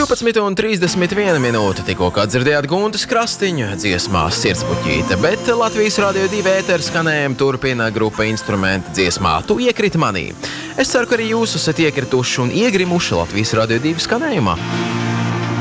12:31 minūte, tikko dzirdējāt Guntas Krastiņu dziesmā Sirdspuķīte, bet Latvijas Radio 2 ēteru skanējumu turpina grupa Instrumenti dziesmā Tu iekriti manī. Es ceru, ka arī jūs esat iekrituši un iegrimuši Latvijas Radio 2 skanējumā.